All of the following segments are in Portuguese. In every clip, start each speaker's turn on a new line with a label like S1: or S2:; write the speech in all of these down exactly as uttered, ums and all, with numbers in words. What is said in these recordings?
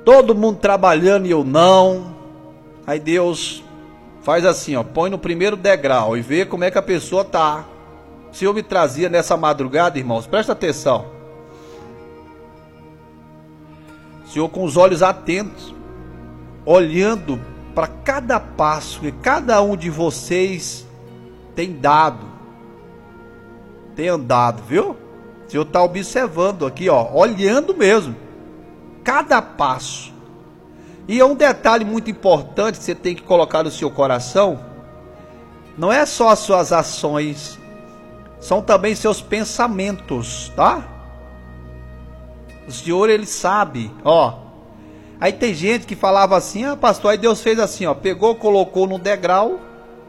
S1: todo mundo trabalhando e eu não. Aí Deus faz assim, ó, põe no primeiro degrau e vê como é que a pessoa tá. O Senhor me trazia nessa madrugada, irmãos, presta atenção. O Senhor com os olhos atentos, olhando para cada passo que cada um de vocês tem dado, tem andado, viu? O Senhor está observando aqui, ó, olhando mesmo, cada passo. E é um detalhe muito importante que você tem que colocar no seu coração, não é só as suas ações, são também seus pensamentos, tá? O Senhor, Ele sabe, ó. Aí tem gente que falava assim, ah pastor, aí Deus fez assim, ó, pegou, colocou no degrau,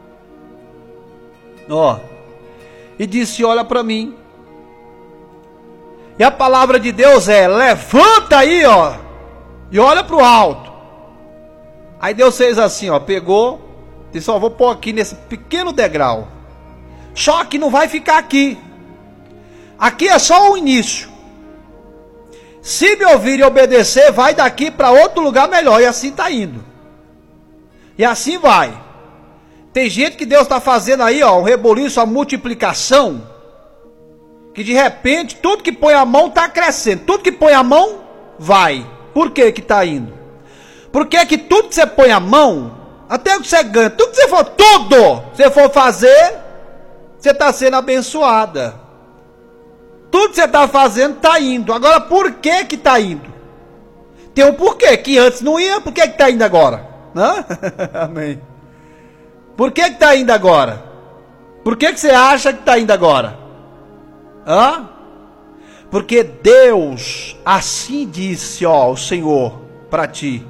S1: ó, e disse, olha para mim. E a palavra de Deus é, levanta aí, ó, e olha para o alto. Aí Deus fez assim, ó, pegou, disse, ó, vou pôr aqui nesse pequeno degrau. Só que não vai ficar aqui. Aqui é só o início. Se me ouvir e obedecer, vai daqui para outro lugar melhor. E assim está indo. E assim vai. Tem gente que Deus está fazendo aí, ó, um reboliço, a multiplicação. Que de repente, tudo que põe a mão está crescendo. Tudo que põe a mão, vai. Por que que está indo? Porque que tudo que você põe a mão, até que você ganha, tudo que você for, tudo, você for fazer, você está sendo abençoada. Tudo que você está fazendo está indo. Agora, por que que está indo? Tem um porquê, que antes não ia, por que que está indo agora? Hã? Amém. Por que que está indo agora? Por que que você acha que está indo agora? Hã? Porque Deus assim disse, ó, o Senhor, para ti.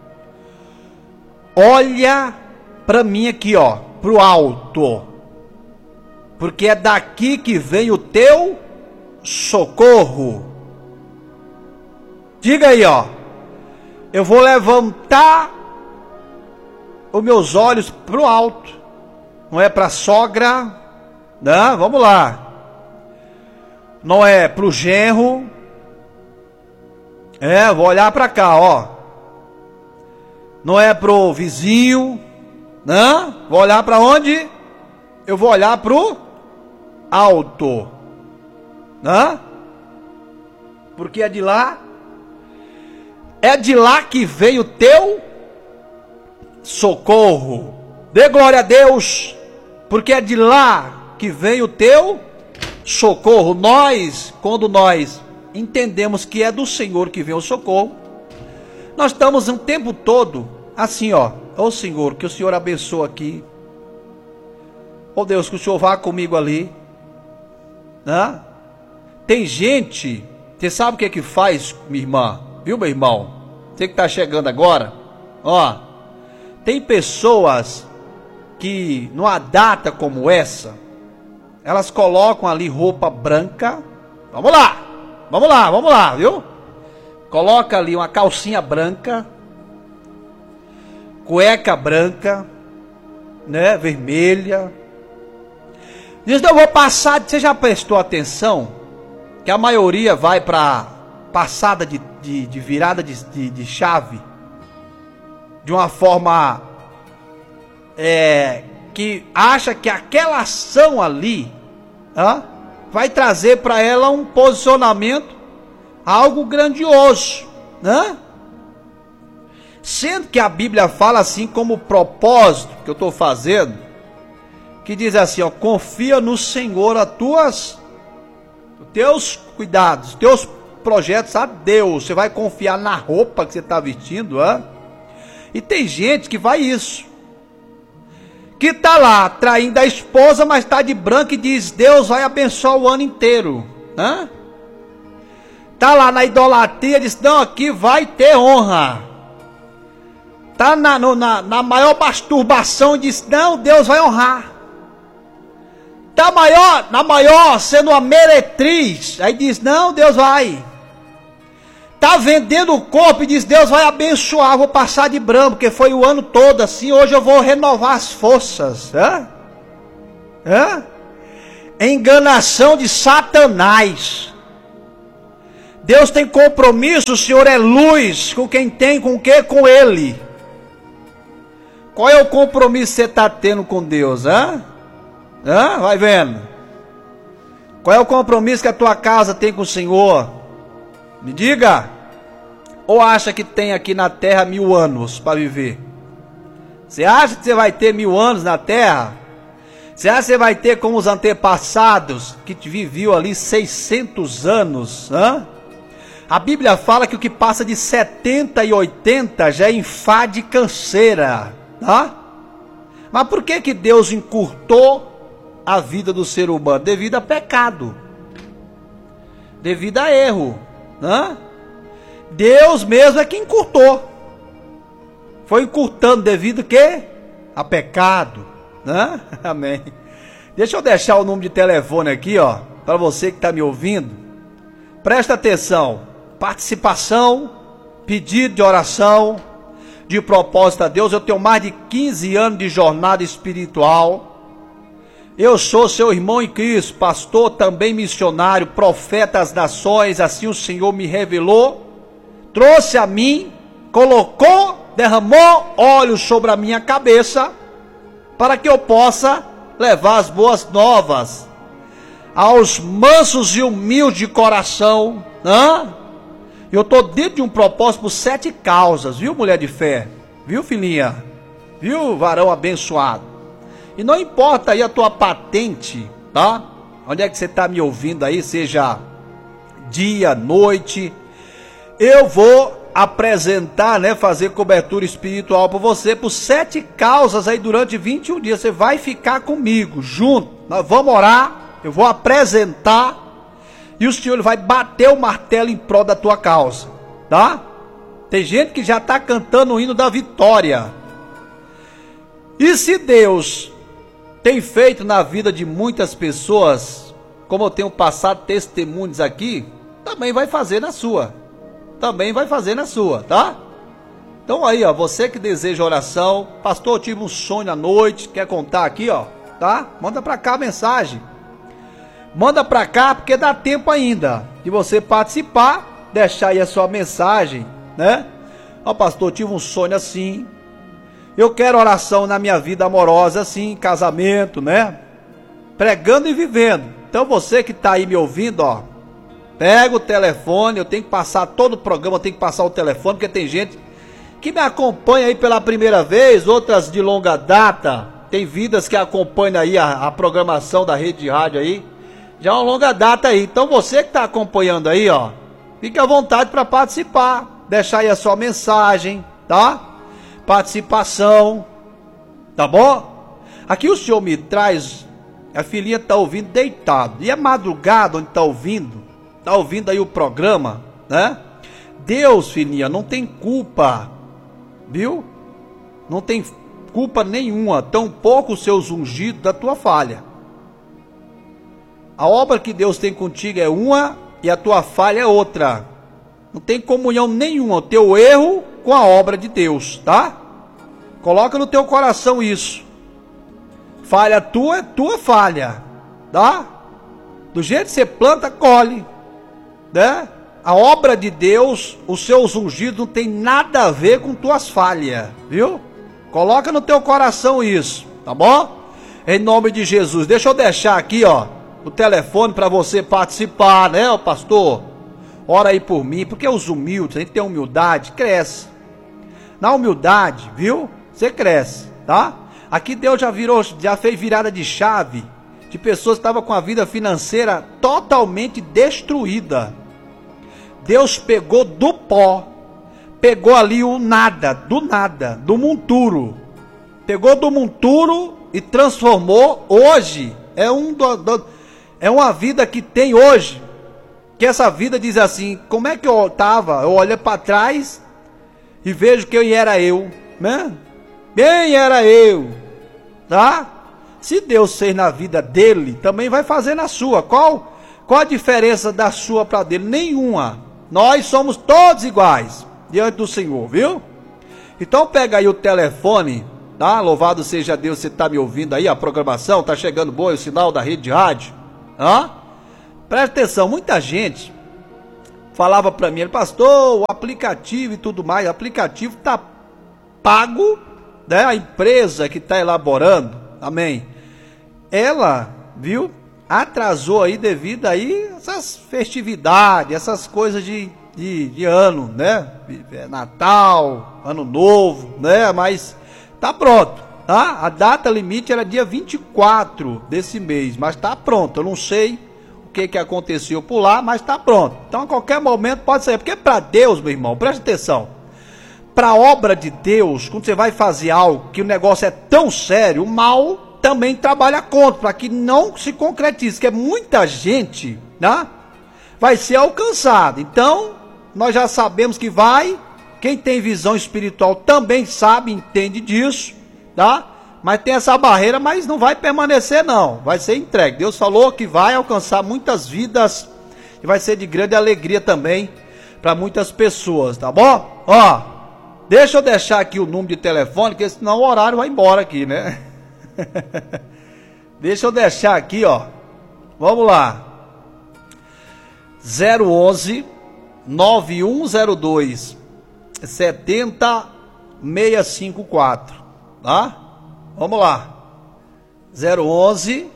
S1: Olha para mim aqui, ó, para o alto. Porque é daqui que vem o teu socorro. Diga aí, ó. Eu vou levantar os meus olhos para o alto. Não é para a sogra, não, vamos lá. Não é para o genro. É, vou olhar para cá, ó. Não é para o vizinho, não. Vou olhar para onde? Eu vou olhar para o alto. Hã? Porque é de lá, é de lá que veio o teu socorro. Dê glória a Deus, porque é de lá que veio o teu socorro. Nós, quando nós entendemos que é do Senhor que vem o socorro, nós estamos um tempo todo assim, ó. Ô Senhor, que o Senhor abençoe aqui. Ô Deus, que o Senhor vá comigo ali. Hã? Tem gente, você sabe o que é que faz, minha irmã? Viu, meu irmão? Você que está chegando agora, ó. Tem pessoas que, numa data como essa, elas colocam ali roupa branca. Vamos lá, vamos lá, vamos lá, viu? Coloca ali uma calcinha branca, cueca branca, né, vermelha. Diz, não, eu vou passar, você já prestou atenção? Que a maioria vai para passada de, de, de virada de, de, de chave, de uma forma é, que acha que aquela ação ali ó, vai trazer para ela um posicionamento, algo grandioso, né? Sendo que a Bíblia fala assim como propósito que eu estou fazendo, que diz assim, ó, confia no Senhor as tuas teus cuidados, teus projetos a Deus. Você vai confiar na roupa que você está vestindo, hã? E tem gente que vai isso, que está lá traindo a esposa, mas está de branco e diz, Deus vai abençoar o ano inteiro, hã? Está lá na idolatria, diz, não, aqui vai ter honra. Está na, na, na maior masturbação e diz, não, Deus vai honrar. Tá maior, na maior, sendo uma meretriz, aí diz, não, Deus vai. Tá vendendo o corpo e diz, Deus vai abençoar, vou passar de branco, porque foi o ano todo assim, hoje eu vou renovar as forças. Hã? Hã? Enganação de Satanás. Deus tem compromisso, o Senhor é luz, com quem tem, com o que? Com Ele. Qual é o compromisso que você está tendo com Deus, hã? Hã? Vai vendo. Qual é o compromisso que a tua casa tem com o Senhor? Me diga. Ou acha que tem aqui na terra mil anos para viver? Você acha que você vai ter mil anos na terra? Você acha que você vai ter como os antepassados que viviam ali seiscentos anos? Hã? A Bíblia fala que o que passa de setenta e oitenta já é enfade e canseira. Tá? Mas por que que Deus encurtou a vida do ser humano? Devido a pecado. Devido a erro. Né? Deus mesmo é que encurtou. Foi encurtando devido a quê? A pecado. Né? Amém. Deixa eu deixar o número de telefone aqui, ó, para você que está me ouvindo. Presta atenção. Participação, pedido de oração, de propósito a Deus. Eu tenho mais de quinze anos de jornada espiritual. Eu sou seu irmão em Cristo, pastor, também missionário, profeta das nações. Assim o Senhor me revelou, trouxe a mim, colocou, derramou óleo sobre a minha cabeça, para que eu possa levar as boas novas aos mansos e humildes de coração. Hã? Eu estou dentro de um propósito por sete causas, viu, mulher de fé? Viu, filhinha? Viu, varão abençoado? E não importa aí a tua patente, tá? Onde é que você está me ouvindo aí, seja dia, noite, eu vou apresentar, né, fazer cobertura espiritual para você por sete causas aí durante vinte e um dias. Você vai ficar comigo, junto, nós vamos orar, eu vou apresentar, e o Senhor vai bater o martelo em prol da tua causa, tá? Tem gente que já está cantando o hino da vitória. E se Deus tem feito na vida de muitas pessoas, como eu tenho passado testemunhos aqui, também vai fazer na sua. Também vai fazer na sua, tá? Então aí, ó, você que deseja oração, pastor, eu tive um sonho à noite, quer contar aqui, ó, tá? Manda pra cá a mensagem. Manda pra cá, porque dá tempo ainda de você participar, deixar aí a sua mensagem, né? Ó, pastor, eu tive um sonho assim, eu quero oração na minha vida amorosa assim, casamento, né? Pregando e vivendo. Então você que tá aí me ouvindo, ó, pega o telefone, eu tenho que passar todo o programa, eu tenho que passar o telefone, porque tem gente que me acompanha aí pela primeira vez, outras de longa data, tem vidas que acompanham aí a, a programação da rede de rádio aí, já é uma longa data aí. Então você que está acompanhando aí, ó, fique à vontade para participar, deixar aí a sua mensagem, tá? Participação, tá bom? Aqui o Senhor me traz, a filhinha está ouvindo deitado, e é madrugada onde está ouvindo, está ouvindo aí o programa, né? Deus, filhinha, não tem culpa, viu? Não tem culpa nenhuma, tampouco os seus ungidos da tua falha. A obra que Deus tem contigo é uma e a tua falha é outra. Não tem comunhão nenhuma o teu erro com a obra de Deus, tá? Coloca no teu coração isso. Falha tua é tua falha, tá? Do jeito que você planta, colhe, né? A obra de Deus, os seus ungidos não tem nada a ver com tuas falhas, viu? Coloca no teu coração isso, tá bom? Em nome de Jesus. Deixa eu deixar aqui, ó, o telefone para você participar, né, ó, pastor? Ora aí por mim, porque os humildes, a gente tem humildade, cresce. Na humildade, viu? Você cresce, tá? Aqui Deus já virou, já fez virada de chave de pessoas que estavam com a vida financeira totalmente destruída. Deus pegou do pó, pegou ali o nada, do nada, do monturo. Pegou do monturo e transformou. Hoje é um do, do, é uma vida que tem hoje, que essa vida diz assim, como é que eu estava? Eu olho para trás e vejo quem era eu, né? Quem era eu, tá? Se Deus fez na vida dele, também vai fazer na sua. Qual, qual a diferença da sua para dele? Nenhuma. Nós somos todos iguais diante do Senhor, viu? Então pega aí o telefone, tá? Louvado seja Deus, você está me ouvindo aí, a programação está chegando boa, o sinal da rede de rádio, tá? Presta atenção, muita gente falava para mim, ele, pastor, o aplicativo e tudo mais, o aplicativo tá pago, né? A empresa que está elaborando, amém, ela, viu, atrasou aí devido aí essas festividades, essas coisas de, de, de ano, né? Natal, Ano Novo, né? Mas tá pronto, tá? A data limite era dia vinte e quatro desse mês, mas tá pronto. Eu não sei o que que aconteceu por lá, mas tá pronto. Então a qualquer momento pode sair, porque para Deus, meu irmão, presta atenção. Para a obra de Deus, quando você vai fazer algo que o negócio é tão sério, o mal também trabalha contra, para que não se concretize, que é muita gente, né, vai ser alcançada. Então, nós já sabemos que vai, quem tem visão espiritual também sabe, entende disso, tá? Mas tem essa barreira, mas não vai permanecer não, vai ser entregue. Deus falou que vai alcançar muitas vidas, e vai ser de grande alegria também, para muitas pessoas, tá bom? Ó, deixa eu deixar aqui o número de telefone, porque senão o horário vai embora aqui, né? Deixa eu deixar aqui, ó. Vamos lá. zero onze, nove um zero dois, sete zero seis cinco quatro, tá? Vamos lá. zero onze,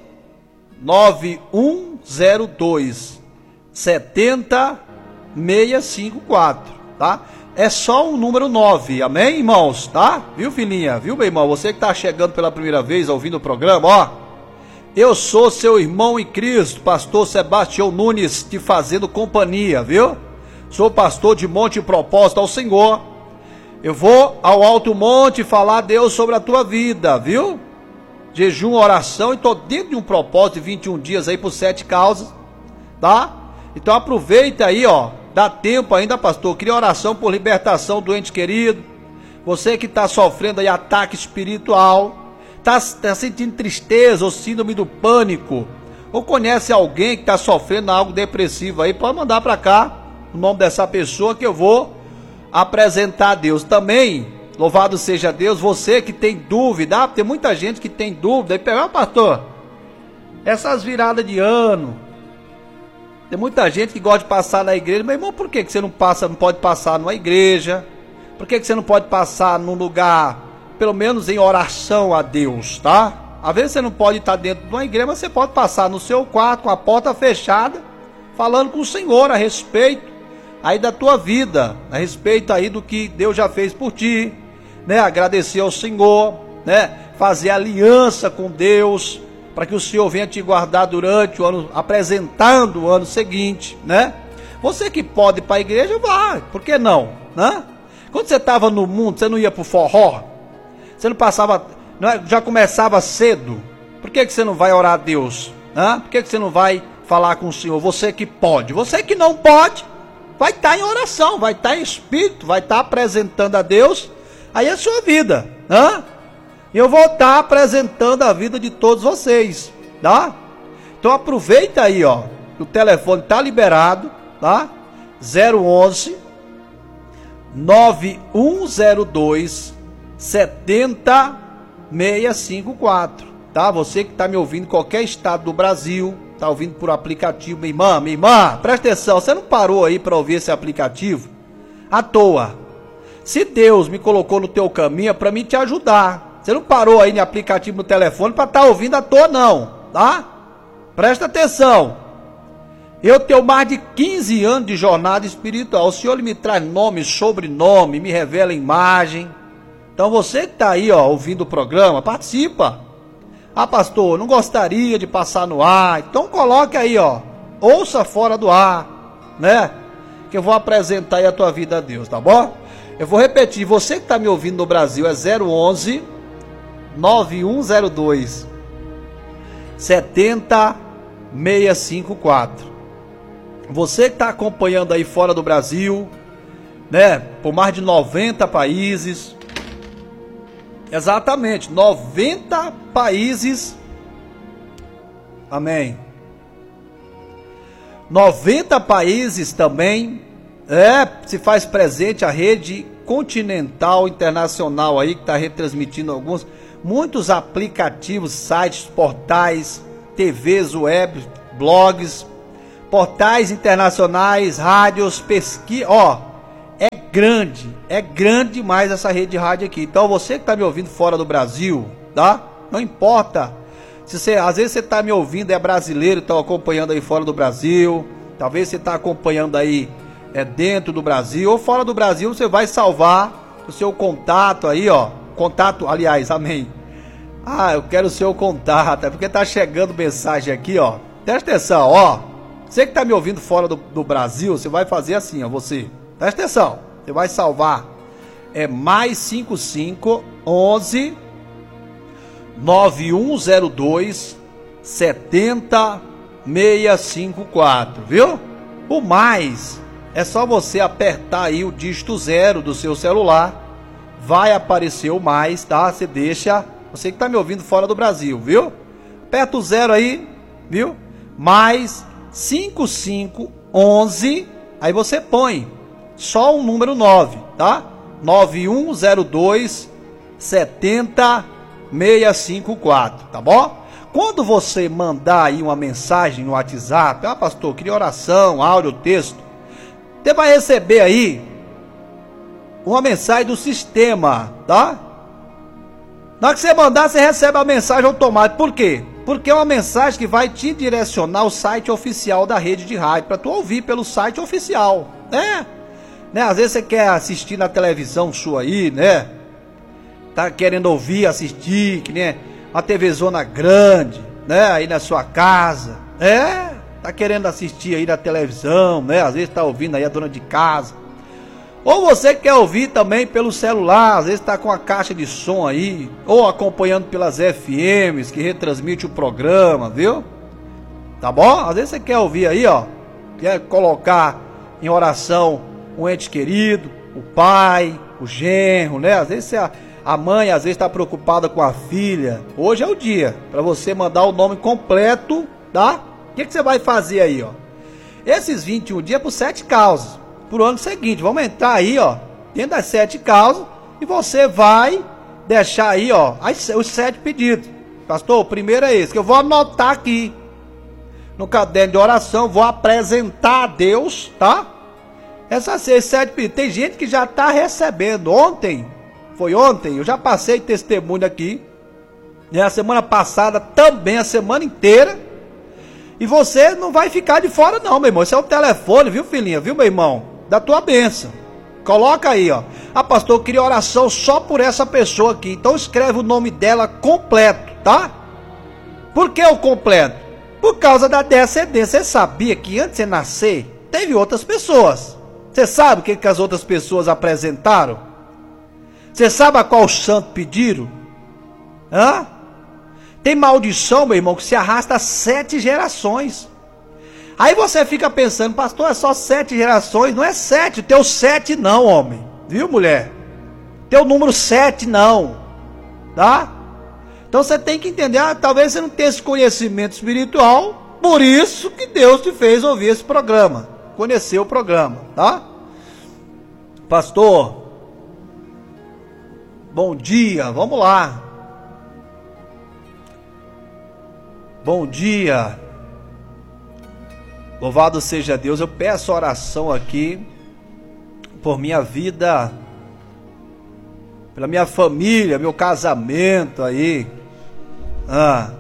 S1: nove um zero dois, sete zero seis cinco quatro, tá? É só o número nove, amém, irmãos, tá? Viu, filhinha? Viu, meu irmão? Você que tá chegando pela primeira vez, ouvindo o programa, ó. Eu sou seu irmão em Cristo, pastor Sebastião Nunes, te fazendo companhia, viu? Sou pastor de Monte Propósito ao Senhor. Eu vou ao Alto Monte falar a Deus sobre a tua vida, viu? Jejum, oração, e tô dentro de um propósito de vinte e um dias aí por sete causas, tá? Então aproveita aí, ó. Dá tempo ainda, pastor. Queria oração por libertação do ente querido. Você que está sofrendo aí ataque espiritual, está tá sentindo tristeza ou síndrome do pânico, ou conhece alguém que está sofrendo algo depressivo aí, pode mandar para cá o nome dessa pessoa que eu vou apresentar a Deus. Também, louvado seja Deus, você que tem dúvida, ah, tem muita gente que tem dúvida, e pegar, pastor, essas viradas de ano, tem muita gente que gosta de passar na igreja. Meu irmão, por que que você não passa, não pode passar numa igreja? Por que que você não pode passar num lugar, pelo menos em oração a Deus, tá? Às vezes você não pode estar dentro de uma igreja, mas você pode passar no seu quarto com a porta fechada, falando com o Senhor a respeito aí da tua vida, a respeito aí do que Deus já fez por ti, né? Agradecer ao Senhor, né? Fazer aliança com Deus, para que o Senhor venha te guardar durante o ano, apresentando o ano seguinte, né? Você que pode ir para a igreja, vai, por que não, né? Quando você estava no mundo, você não ia para o forró? Você não passava, não é, já começava cedo? Por que que você não vai orar a Deus, né? Por que que você não vai falar com o Senhor? Você que pode, você que não pode, vai estar em oração, vai estar em espírito, vai estar apresentando a Deus aí a sua vida, né? E eu vou estar apresentando a vida de todos vocês, tá? Então aproveita aí, ó. O telefone tá liberado, tá? zero onze, nove um zero dois, sete zero seis cinco quatro, tá? Você que tá me ouvindo em qualquer estado do Brasil, tá ouvindo por aplicativo, minha irmã, minha irmã, presta atenção, você não parou aí para ouvir esse aplicativo à toa. Se Deus me colocou no teu caminho é para mim te ajudar. Você não parou aí no aplicativo no telefone para estar ouvindo à toa não, tá? Presta atenção. Eu tenho mais de quinze anos de jornada espiritual. O Senhor me traz nome, sobrenome, me revela imagem. Então você que está aí, ó, ouvindo o programa, participa. Ah, pastor, não gostaria de passar no ar. Então coloque aí, ó, ouça fora do ar, né? Que eu vou apresentar aí a tua vida a Deus, tá bom? Eu vou repetir, você que está me ouvindo no Brasil é zero onze, nove um zero dois, sete zero seis cinco quatro. Você que está acompanhando aí fora do Brasil, né, por mais de noventa países, exatamente, noventa países, amém, noventa países também, é, se faz presente a rede continental internacional aí, que está retransmitindo alguns, muitos aplicativos, sites, portais, T Vs, web, blogs, portais internacionais, rádios, pesquisa, ó, é grande, é grande demais essa rede de rádio aqui. Então você que está me ouvindo fora do Brasil, tá? Não importa, se você, às vezes você está me ouvindo, é brasileiro, está acompanhando aí fora do Brasil, talvez você está acompanhando aí é, dentro do Brasil, ou fora do Brasil, você vai salvar o seu contato aí, ó, contato, aliás, amém. Ah, eu quero o seu contato, é porque tá chegando mensagem aqui, ó, presta atenção, ó. Você que está me ouvindo fora do, do Brasil, você vai fazer assim, ó, você. Presta atenção, você vai salvar. É mais cinco cinco, onze, nove um zero dois, sete zero seis cinco quatro, viu? O mais, é só você apertar aí o dígito zero do seu celular. Vai aparecer o mais, tá? Você deixa, você que está me ouvindo fora do Brasil, viu? Aperta o zero aí, viu? Mais cinco cinco, onze, aí você põe só o número nove, tá? nove um zero dois, sete zero seis cinco quatro, tá bom? Quando você mandar aí uma mensagem no WhatsApp, ah, pastor, queria oração, áudio, texto, você vai receber aí uma mensagem do sistema, tá? Na hora que você mandar, você recebe a mensagem automática. Por quê? Porque é uma mensagem que vai te direcionar ao site oficial da rede de rádio, para tu ouvir pelo site oficial, né? né? Às vezes você quer assistir na televisão sua aí, né? Tá querendo ouvir, assistir, que nem uma T V zona grande, né? Aí na sua casa, é? Tá querendo assistir aí na televisão, né? Às vezes tá ouvindo aí a dona de casa. Ou você quer ouvir também pelo celular, às vezes está com a caixa de som aí, ou acompanhando pelas F Ms que retransmite o programa, viu? Tá bom? Às vezes você quer ouvir aí, ó, quer colocar em oração um ente querido, o pai, o genro, né? Às vezes a, a mãe às vezes está preocupada com a filha. Hoje é o dia para você mandar o nome completo, tá? O que, que você vai fazer aí, ó? Esses vinte e um dias por sete causas. Pro ano seguinte, vamos entrar aí, ó, dentro das sete causas, e você vai deixar aí, ó, as, os sete pedidos. Pastor, o primeiro é esse, que eu vou anotar aqui no caderno de oração, vou apresentar a Deus, tá? Essas sete pedidos. Tem gente que já tá recebendo. Ontem, foi ontem, eu já passei testemunho aqui, né? A semana passada também, a semana inteira. E você não vai ficar de fora não, meu irmão. Esse é o telefone, viu, filhinha, viu, meu irmão? Da tua bênção. Coloca aí, ó. Ah, pastor, eu queria oração só por essa pessoa aqui. Então escreve o nome dela completo, tá? Por que o completo? Por causa da descendência. Você sabia que antes de você nascer, teve outras pessoas. Você sabe o que, que as outras pessoas apresentaram? Você sabe a qual santo pediram? Hã? Tem maldição, meu irmão, que se arrasta sete gerações. Aí você fica pensando, pastor, é só sete gerações? Não é sete, teu sete não, homem. Viu, mulher? Teu número sete não. Tá? Então você tem que entender, ah, talvez você não tenha esse conhecimento espiritual, por isso que Deus te fez ouvir esse programa. Conhecer o programa, tá? Pastor, bom dia, vamos lá. Bom dia. Louvado seja Deus. Eu peço oração aqui por minha vida, pela minha família, meu casamento aí. Ah.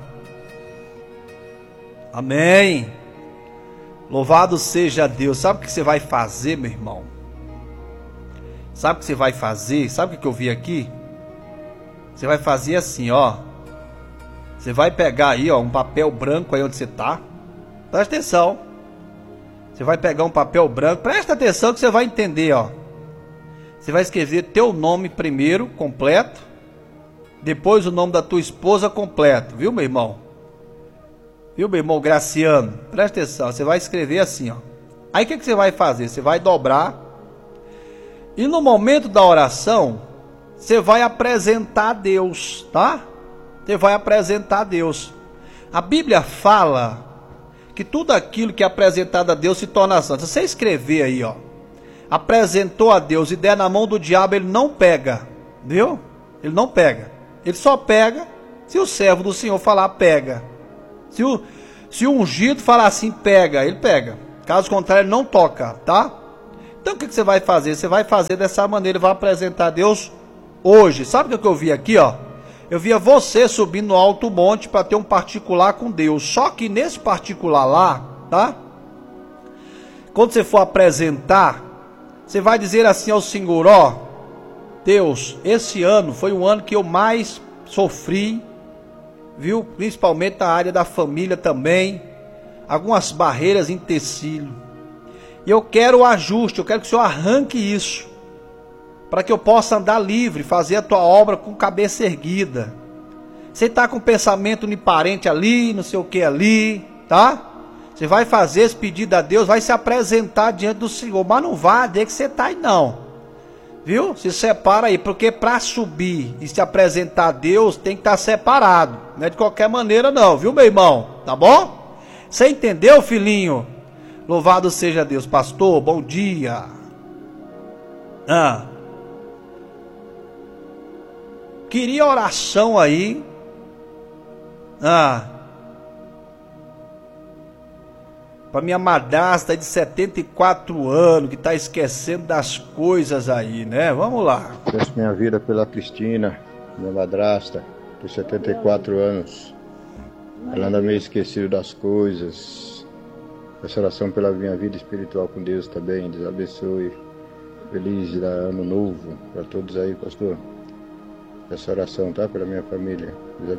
S1: Amém. Louvado seja Deus. Sabe o que você vai fazer, meu irmão? Sabe o que você vai fazer? Sabe o que eu vi aqui? Você vai fazer assim, ó. Você vai pegar aí, ó, um papel branco aí onde você tá. Presta atenção. Você vai pegar um papel branco. Presta atenção que você vai entender, ó. Você vai escrever teu nome primeiro, completo. Depois o nome da tua esposa completo. Viu, meu irmão? Viu, meu irmão Graciano? Presta atenção. Você vai escrever assim, ó. Aí o que, que você vai fazer? Você vai dobrar. E no momento da oração, você vai apresentar a Deus, tá? Você vai apresentar a Deus. A Bíblia fala que tudo aquilo que é apresentado a Deus se torna santo. Se você escrever aí, ó, apresentou a Deus e der na mão do diabo, ele não pega, viu? Ele não pega. Ele só pega se o servo do Senhor falar pega. Se, o, Se o ungido falar assim, pega, ele pega. Caso contrário, ele não toca, tá? Então o que você vai fazer? Você vai fazer dessa maneira, vai apresentar a Deus hoje. Sabe o que eu vi aqui, ó? Eu via você subindo no alto monte para ter um particular com Deus. Só que nesse particular lá, tá? Quando você for apresentar, você vai dizer assim ao Senhor, ó, Deus, esse ano foi o ano que eu mais sofri, viu? Principalmente na área da família também, algumas barreiras em tecido. E eu quero o ajuste, eu quero que o Senhor arranque isso, para que eu possa andar livre, fazer a tua obra com cabeça erguida. Você está com pensamento de parente ali, não sei o que ali, tá? Você vai fazer esse pedido a Deus, vai se apresentar diante do Senhor, mas não vá dizer que você está aí não, viu? Se separa aí, porque para subir e se apresentar a Deus, tem que estar separado, não é de qualquer maneira não, viu meu irmão, tá bom? Você entendeu, filhinho? Louvado seja Deus. Pastor, bom dia. Ah. Queria oração aí. Ah. Para minha madrasta de setenta e quatro anos, que está esquecendo das coisas aí, né? Vamos lá.
S2: Peço minha vida pela Cristina, minha madrasta, de setenta e quatro anos. Ela anda meio esquecida das coisas. Essa oração pela minha vida espiritual com Deus também. Deus abençoe. Feliz ano novo para todos aí, pastor. Essa oração, tá? Pela minha família. Deus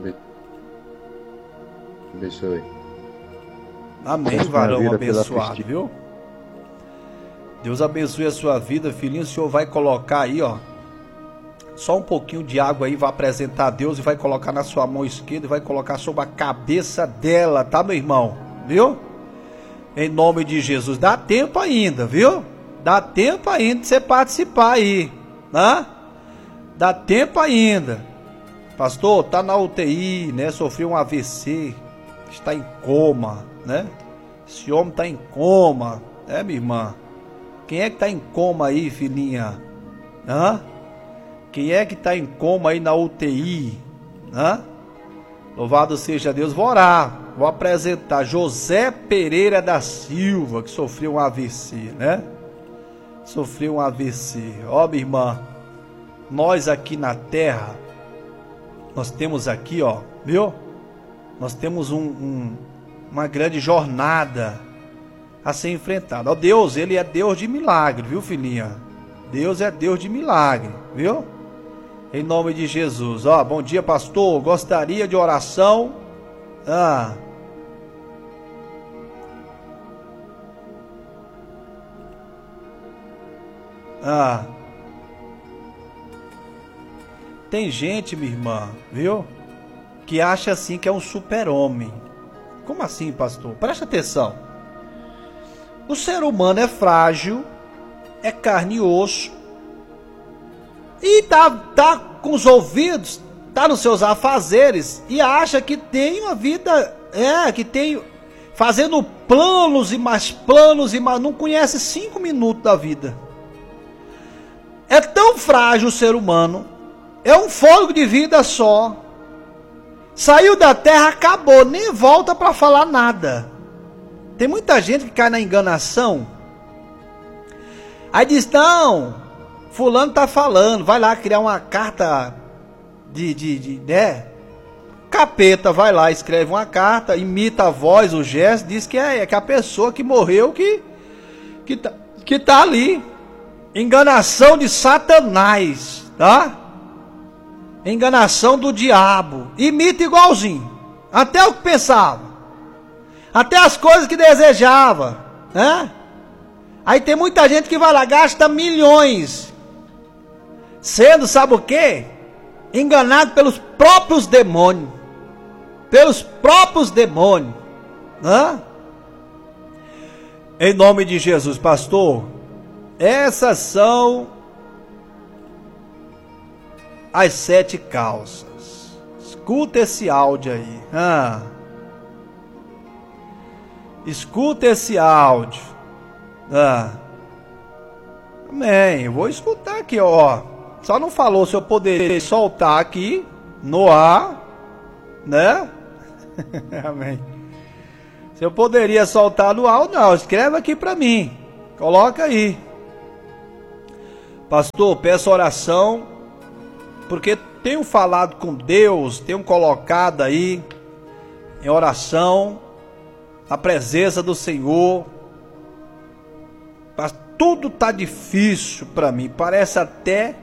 S2: abençoe.
S1: Amém, varão abençoado, viu? Deus abençoe a sua vida, filhinho. O Senhor vai colocar aí, ó, só um pouquinho de água aí, vai apresentar a Deus e vai colocar na sua mão esquerda e vai colocar sobre a cabeça dela, tá, meu irmão? Viu? Em nome de Jesus. Dá tempo ainda, viu? Dá tempo ainda de você participar aí, né? Dá tempo ainda. Pastor, tá na U T I, né? Sofreu um A V C, está em coma, né? Esse homem tá em coma, é, minha irmã? Quem é que tá em coma aí, filhinha? Hã? Quem é que tá em coma aí na U T I? Hã? Louvado seja Deus. Vou orar, vou apresentar José Pereira da Silva, que sofreu um A V C, né? Sofreu um A V C. Ó, minha irmã, nós aqui na terra, nós temos aqui, ó, viu? Nós temos um, um, uma grande jornada a ser enfrentada. Ó, Deus, Ele é Deus de milagre, viu, filhinha? Deus é Deus de milagre, viu? Em nome de Jesus. Ó, bom dia, pastor. Gostaria de oração. Ah. Ah. Tem gente, minha irmã, viu? Que acha assim que é um super-homem. Como assim, pastor? Presta atenção. O ser humano é frágil, é carne e osso. E tá, tá com os ouvidos, tá nos seus afazeres e acha que tem uma vida, é, que tem, fazendo planos e mais planos e mais, não conhece cinco minutos da vida. É tão frágil o ser humano, é um fôlego de vida só. Saiu da terra, acabou, nem volta para falar nada. Tem muita gente que cai na enganação. Aí diz, não, fulano tá falando, vai lá criar uma carta de, de, de, né? Capeta, vai lá, escreve uma carta, imita a voz, o gesto, diz que é, é que a pessoa que morreu que, que, tá, que tá ali. Enganação de Satanás, tá? Enganação do diabo. Imita igualzinho. Até o que pensava. Até as coisas que desejava, né? Aí tem muita gente que vai lá, gasta milhões, sendo, sabe o quê? Enganado pelos próprios demônios. Pelos próprios demônios. Né? Em nome de Jesus, pastor, essas são as sete causas. Escuta esse áudio aí. Ah. Escuta esse áudio. Ah. Amém. Eu vou escutar aqui, ó. Só não falou se eu poderia soltar aqui no ar, né? Amém. Se eu poderia soltar no áudio, não, escreve aqui para mim. Coloca aí. Pastor, peço oração, porque tenho falado com Deus, tenho colocado aí em oração, na presença do Senhor. Mas tudo está difícil para mim, parece até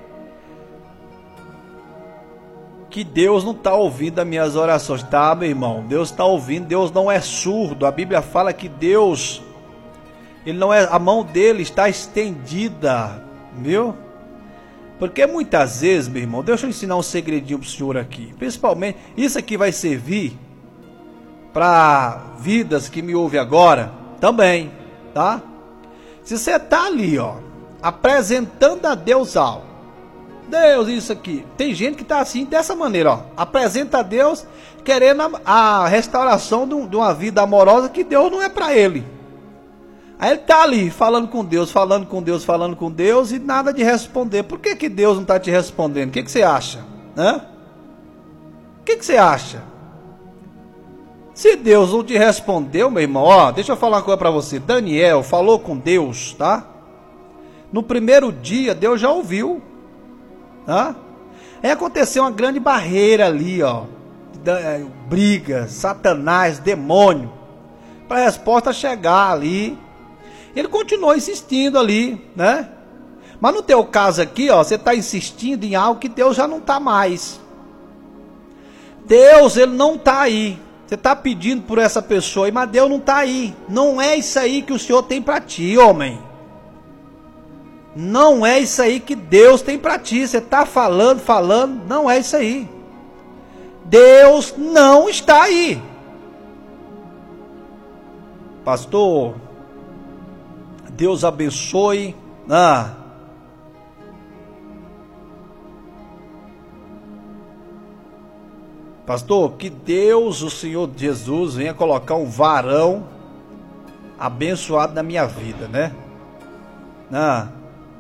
S1: que Deus não está ouvindo as minhas orações. Tá, meu irmão, Deus está ouvindo, Deus não é surdo. A Bíblia fala que Deus, ele não é, a mão dele está estendida, viu? Porque muitas vezes, meu irmão, deixa eu ensinar um segredinho para o senhor aqui. Principalmente, isso aqui vai servir para vidas que me ouvem agora também, tá? Se você está ali, ó, apresentando a Deus algo, Deus, isso aqui. Tem gente que está assim, dessa maneira, ó. Apresenta a Deus, querendo a, a restauração de, um, de uma vida amorosa que Deus não é para ele. Aí ele está ali, falando com Deus, falando com Deus, falando com Deus, e nada de responder. Por que que Deus não está te respondendo? O que que você acha? Hã? O que que você acha? Se Deus não te respondeu, meu irmão, ó, deixa eu falar uma coisa para você. Daniel falou com Deus, tá? No primeiro dia, Deus já ouviu. Tá? Aí aconteceu uma grande barreira ali, ó, briga, Satanás, demônio, para a resposta chegar ali. Ele continuou insistindo ali, né? Mas no teu caso aqui, ó, você está insistindo em algo que Deus já não está mais. Deus, ele não está aí. Você está pedindo por essa pessoa aí, mas Deus não está aí. Não é isso aí que o Senhor tem para ti, homem. Não é isso aí que Deus tem para ti. Você está falando, falando, não é isso aí. Deus não está aí. Pastor, Deus abençoe. Ah. Pastor, que Deus, o Senhor Jesus, venha colocar um varão abençoado na minha vida, né? Ah.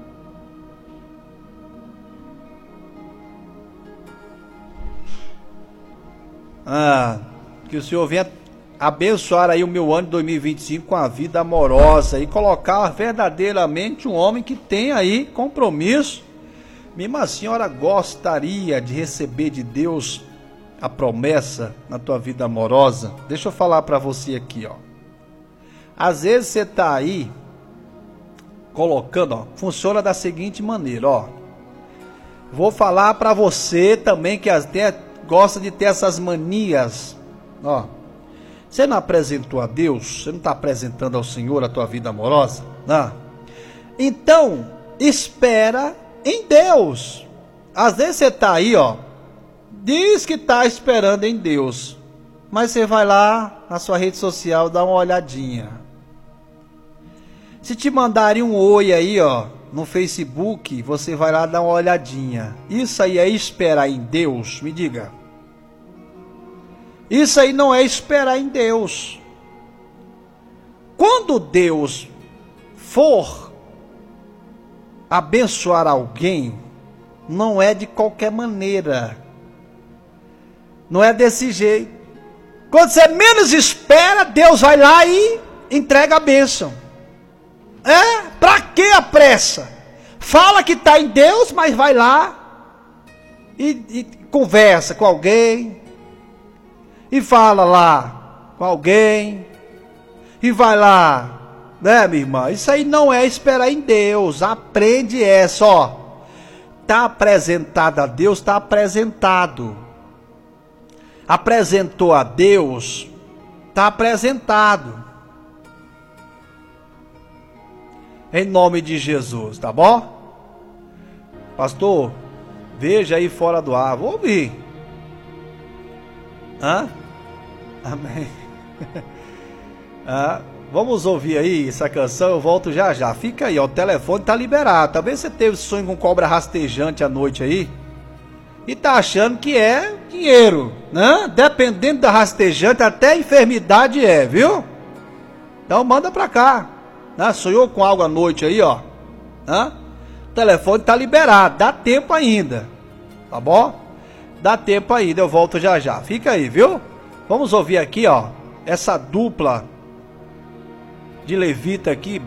S1: Ah, que o Senhor venha abençoar aí o meu ano de dois mil e vinte e cinco com a vida amorosa e colocar verdadeiramente um homem que tem aí compromisso. Minha irmã, a senhora gostaria de receber de Deus a promessa na tua vida amorosa? Deixa eu falar para você aqui, ó. Às vezes você tá aí colocando, ó, funciona da seguinte maneira, ó. Vou falar para você também que até gosta de ter essas manias, ó. Você não apresentou a Deus? Você não está apresentando ao Senhor a tua vida amorosa? Não. Então, espera em Deus. Às vezes você está aí, ó, diz que está esperando em Deus, mas você vai lá na sua rede social dar uma olhadinha. Se te mandarem um oi aí, ó, no Facebook, você vai lá dar uma olhadinha. Isso aí é esperar em Deus? Me diga. Isso aí não é esperar em Deus. Quando Deus for abençoar alguém, não é de qualquer maneira. Não é desse jeito. Quando você menos espera, Deus vai lá e entrega a bênção. É? Pra que a pressa? Fala que está em Deus, mas vai lá e, e conversa com alguém. E fala lá com alguém. E vai lá, né, minha irmã? Isso aí não é esperar em Deus. Aprende essa, ó. Está apresentado a Deus, está apresentado. Apresentou a Deus, está apresentado. Em nome de Jesus, tá bom? Pastor, veja aí fora do ar. Vou ouvir. Hã? Amém. Ah, vamos ouvir aí essa canção, eu volto já já. Fica aí, ó, o telefone tá liberado. Talvez você teve sonho com cobra rastejante à noite aí e tá achando que é dinheiro, né? Dependendo da rastejante, até enfermidade é, viu? Então manda pra cá, né? Sonhou com algo à noite aí, ó, né? O telefone tá liberado, dá tempo ainda, tá bom? Dá tempo ainda, eu volto já já. Fica aí, viu? Vamos ouvir aqui, ó, essa dupla de levita aqui,